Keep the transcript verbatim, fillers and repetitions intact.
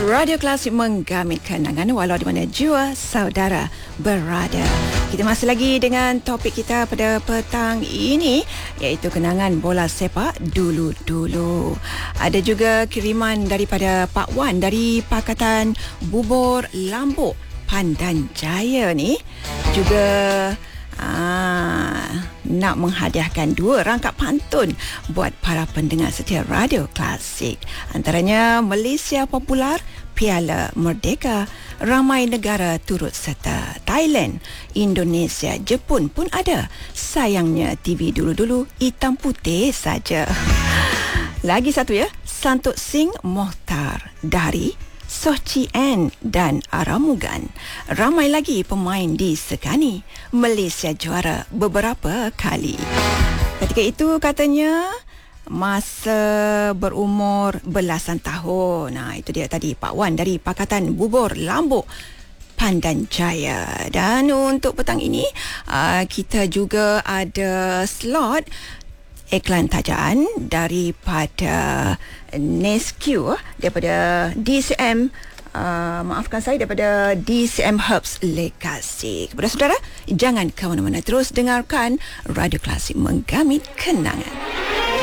Radio Klasik menggamit kenangan walau di mana jua saudara berada. Kita masih lagi dengan topik kita pada petang ini, iaitu kenangan bola sepak dulu-dulu. Ada juga kiriman daripada Pak Wan dari Pakatan Bubur Lambuk, Pandan Jaya ni. Juga Ah, nak menghadiahkan dua rangkap pantun buat para pendengar setia Radio Klasik. Antaranya Malaysia Popular, Piala Merdeka, ramai negara turut serta. Thailand, Indonesia, Jepun pun ada. Sayangnya T V dulu-dulu hitam putih saja. Lagi satu ya, Santut Singh Mohtar dari Soh Chee N dan Aramugan. Ramai lagi pemain di Sekani. Malaysia juara beberapa kali. Ketika itu katanya masa berumur belasan tahun. Nah, itu dia tadi Pak Wan dari Pakatan Bubur Lambuk, Pandan Jaya. Dan untuk petang ini kita juga ada slot iklan tajaan daripada Nesque, daripada D C M, uh, maafkan saya, daripada D C M Herbs Lekasi. Kepada saudara, jangan ke mana-mana, terus dengarkan Radio Klasik menggamit kenangan.